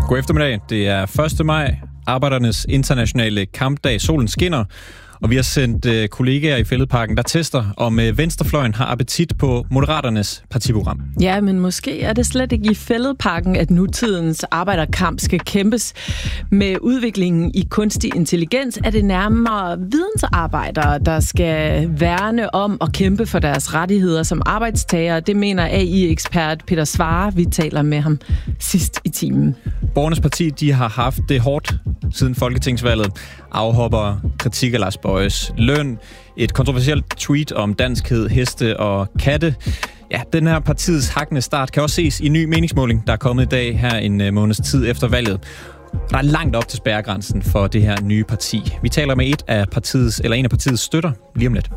God eftermiddag. Det er 1. maj, Arbejdernes internationale kampdag. Solen skinner, og vi har sendt kollegaer i Fælledparken, der tester, om venstrefløjen har appetit på Moderaternes partiprogram. Ja, men måske er det slet ikke i Fælledparken, at nutidens arbejderkamp skal kæmpes. Med udviklingen i kunstig intelligens er det nærmere vidensarbejdere, der skal værne om og kæmpe for deres rettigheder som arbejdstagere. Det mener AI-ekspert Peter Svare. Vi taler med ham sidst i timen. Borgernes Parti, de har haft det hårdt siden folketingsvalget. Afhopper, kritik af Lars Bojes løn, et kontroversielt tweet om danskhed, heste og katte. Ja, den her partiets hakkende start kan også ses i en ny meningsmåling, der er kommet i dag her en måneds tid efter valget. Der er langt op til spærregrænsen for det her nye parti. Vi taler med en af partiets støtter lige om lidt.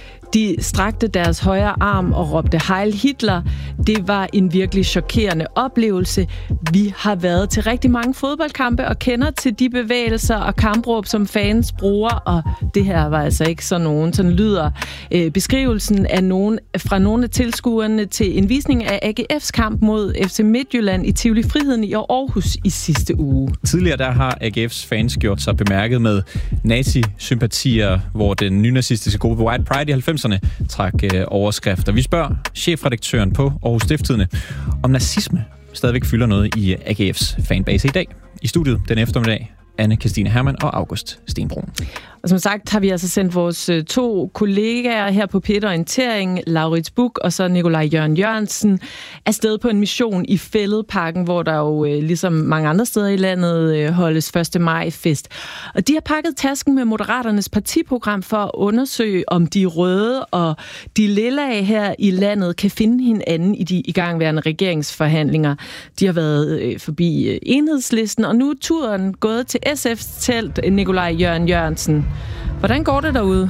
De strakte deres højre arm og råbte Heil Hitler. Det var en virkelig chokerende oplevelse. Vi har været til rigtig mange fodboldkampe og kender til de bevægelser og kampråb, som fans bruger, og det her var altså ikke sådan nogen. Sådan lyder beskrivelsen af fra nogle af tilskuerne til en visning af AGF's kamp mod FC Midtjylland i Tivoli Friheden i Aarhus i sidste uge. Tidligere der har AGF's fans gjort sig bemærket med nazi-sympatier, hvor den nynazistiske gruppe White Pride i 90'erne trak overskrifter. Vi spørger chefredaktøren på Aarhus Stiftstidende, om nazisme stadigvæk fylder noget i AGF's fanbase i dag. I studiet den eftermiddag, Anne-Kristine Hermann og August Stenbrun. Og som sagt har vi altså sendt vores to kollegaer her på P1 Orientering, Laurits Buch og så Nikolaj Jørgen Jørgensen, afsted på en mission i Fælledparken, hvor der jo ligesom mange andre steder i landet holdes 1. maj-fest. Og de har pakket tasken med Moderaternes partiprogram for at undersøge, om de røde og de lilla her i landet kan finde hinanden i de igangværende regeringsforhandlinger. De har været forbi Enhedslisten, og nu er turen gået til SF's telt, Nikolaj Jørgen Jørgensen. Hvordan går det derude?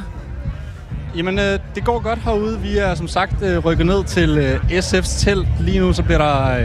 Jamen, det går godt herude. Vi er som sagt rykket ned til SF's telt. Lige nu så bliver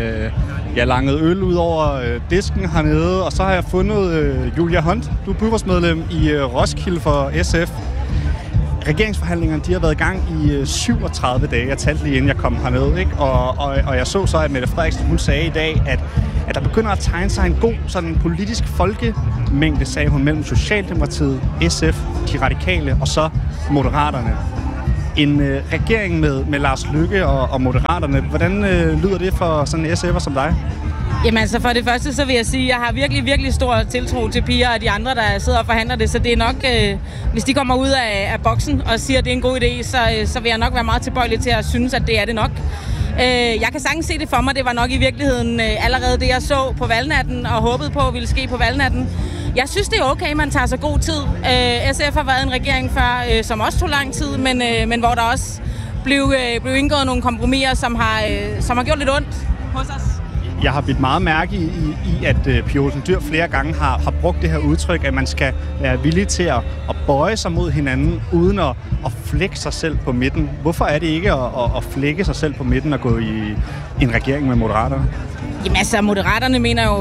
der langet øl ud over disken hernede. Og så har jeg fundet Julia Hunt. Du er byrådsmedlem i Roskilde for SF. Regeringsforhandlingerne, de har været i gang i 37 dage. Jeg talte lige inden jeg kom herned, ikke? Og jeg så at Mette Frederiksen, hun sagde i dag, at der begynder at tegne sig en god sådan politisk folkemængde, sagde hun, mellem Socialdemokratiet, SF, de radikale og så Moderaterne. En regering med Lars Løkke og Moderaterne, hvordan lyder det for sådan en SF'er som dig? Jamen altså for det første, så vil jeg sige, at jeg har virkelig, virkelig stor tiltro til Pia og de andre, der sidder og forhandler det. Så det er nok, hvis de kommer ud af boksen og siger, at det er en god idé, så vil jeg nok være meget tilbøjelig til at synes, at det er det nok. Jeg kan sagtens se det for mig. Det var nok i virkeligheden allerede det, jeg så på valgnatten og håbede på, ville ske på valgnatten. Jeg synes, det er okay, man tager sig god tid. SF har været en regering før, som også tog lang tid, men hvor der også blev indgået nogle kompromiser, som har gjort lidt ondt hos os. Jeg har bidt meget mærke i at Pia Olsen Dyhr flere gange har brugt det her udtryk, at man skal være villig til at bøje sig mod hinanden, uden at flække sig selv på midten. Hvorfor er det ikke at flække sig selv på midten og gå i en regering med Moderaterne? Jamen altså, Moderaterne mener jo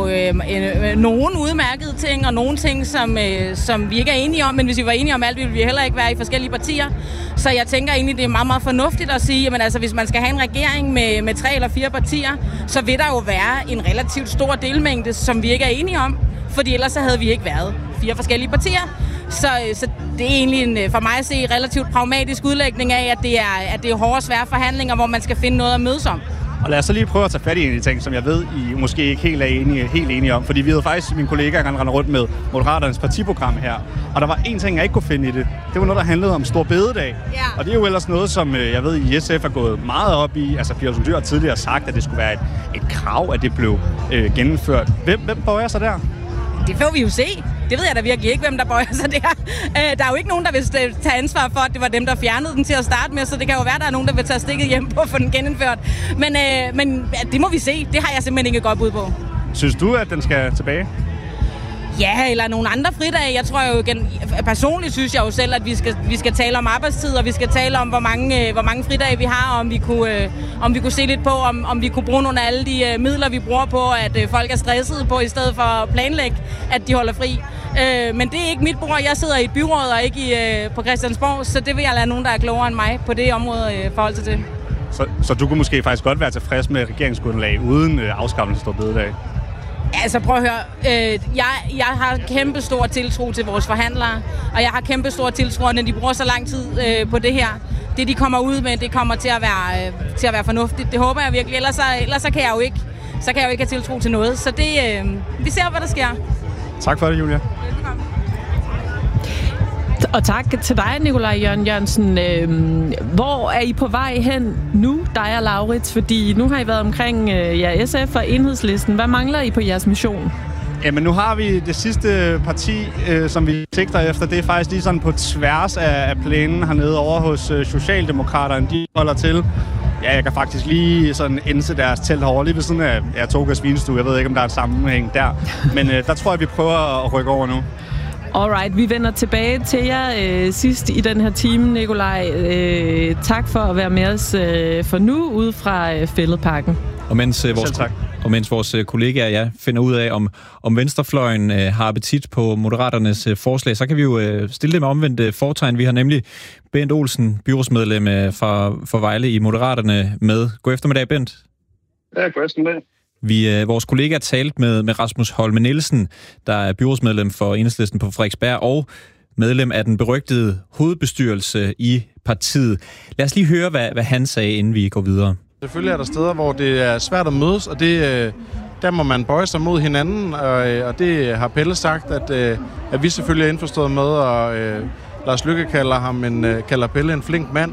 nogle udmærkede ting, og nogle ting, som vi ikke er enige om. Men hvis vi var enige om alt, ville vi heller ikke være i forskellige partier. Så jeg tænker egentlig, det er meget, meget fornuftigt at sige, at altså, hvis man skal have en regering med 3 eller 4 partier, så vil der jo være en relativt stor delmængde, som vi ikke er enige om. Fordi ellers så havde vi ikke været 4 forskellige partier. Så det er egentlig for mig at se relativt pragmatisk udlægning af, at det er hårde, svære forhandlinger, hvor man skal finde noget at mødes om. Og lad os så lige prøve at tage fat i en af de ting, som jeg ved, I måske ikke helt enige om. Fordi vi havde faktisk, mine kollegaer kan rende rundt med Moderaternes partiprogram her. Og der var en ting, jeg ikke kunne finde i det. Det var noget, der handlede om Stor Bededag. Ja. Og det er jo ellers noget, som jeg ved, i SF er gået meget op i. Altså, Pia Olsen Dyhr har tidligere sagt, at det skulle være et krav, at det blev gennemført. Hvem bøjer sig der? Det får vi jo se. Det ved jeg da virkelig ikke, hvem der bøjer sig der. Der er jo ikke nogen, der vil tage ansvar for, at det var dem, der fjernede den til at starte med, så det kan jo være, at der er nogen, der vil tage stikket hjem på at få den genindført. Men det må vi se. Det har jeg simpelthen ikke et godt bud på. Synes du, at den skal tilbage? Ja, eller nogle andre fridage. Jeg tror jo personligt synes jeg jo selv, at vi skal tale om arbejdstid, og vi skal tale om, hvor mange fridage vi har, og om vi kunne se lidt på, om vi kunne bruge nogle af alle de midler, vi bruger på, at folk er stressede på, i stedet for at planlægge, at de holder fri. Men det er ikke mit bord. Jeg sidder i et byråd og ikke på Christiansborg, så det vil jeg lade nogen, der er klogere end mig på det område forhold til det. Så du kunne måske faktisk godt være tilfreds med regeringsgrundlag uden afskaffelse af Store Bededag? Altså prøv at høre, jeg har kæmpe stor tiltro til vores forhandlere, og jeg har kæmpe stor tiltro, når de bruger så lang tid på det her. Det de kommer ud med, det kommer til at være fornuftigt. Det håber jeg virkelig, ellers så kan jeg jo ikke have tiltro til noget. Så det, vi ser, hvad der sker. Tak for det, Julia. Velkommen. Og tak til dig, Nikolaj Jørgen Jørgensen. Hvor er I på vej hen nu, dig og Laurits? Fordi nu har I været omkring SF og Enhedslisten. Hvad mangler I på jeres mission? Jamen nu har vi det sidste parti, som vi sigter efter. Det er faktisk lige sådan på tværs af plænen hernede over hos Socialdemokraterne. De holder til. Ja, jeg kan faktisk lige sådan indse deres telt herovre, lige ved siden af Toga Svinestue. Jeg ved ikke, om der er et sammenhæng der. Men der tror jeg, vi prøver at rykke over nu. Alright, vi vender tilbage til jer sidst i den her time, Nikolaj. Tak for at være med os for nu, ude fra Fælledparken. Og mens vores kollegaer finder ud af, om venstrefløjen har appetit på Moderaternes forslag, så kan vi jo stille det med omvendt fortegn. Vi har nemlig Bent Olsen, byrådsmedlem fra Vejle i Moderaterne, med. God eftermiddag, Bent. Ja, god eftermiddag. Vores kollega talte med Rasmus Holme Nielsen, der er byrådsmedlem for Enhedslisten på Frederiksberg, og medlem af den berygtede hovedbestyrelse i partiet. Lad os lige høre, hvad han sagde, inden vi går videre. Selvfølgelig er der steder, hvor det er svært at mødes, og der må man bøje sig mod hinanden, og det har Pelle sagt, at vi selvfølgelig er indforstået med, og Lars Løkke kalder Pelle en flink mand,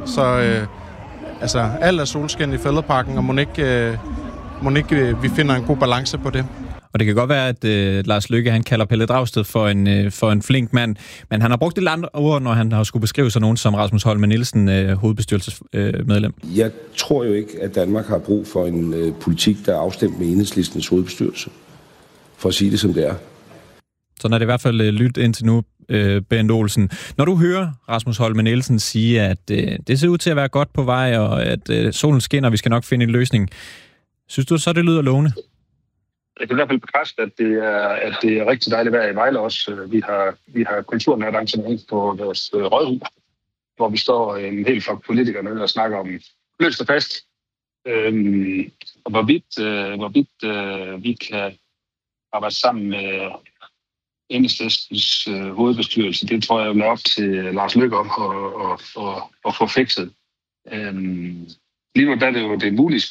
så alt er solskin i Fælledparken, og må ikke vi finder en god balance på det. Og det kan godt være, at Lars Løkke han kalder Pelle Dragsted for en flink mand, men han har brugt lidt andre ord, når han har skulle beskrive sig nogen som Rasmus Holme Nielsen, hovedbestyrelsesmedlem. Jeg tror jo ikke, at Danmark har brug for en politik, der er afstemt med Enhedslistens hovedbestyrelse, for at sige det som det er. Sådan er det i hvert fald lyttet indtil nu, Bent Olsen. Når du hører Rasmus Holme Nielsen sige, at det ser ud til at være godt på vej, og at solen skinner, og vi skal nok finde en løsning, synes du så, det lyder lovende? Jeg kan i hvert fald bekræfte, at det er rigtig dejligt vejr i Vejle også. Vi har kulturnært arrangement på vores rådhus, hvor vi står en hel flok politikere nede og snakker om løst og fast. Og hvorvidt vi kan arbejde sammen med Enhedslistens hovedbestyrelse, det tror jeg vil op til Lars Løkke om at få fikset. Lige nu der er det jo det mulige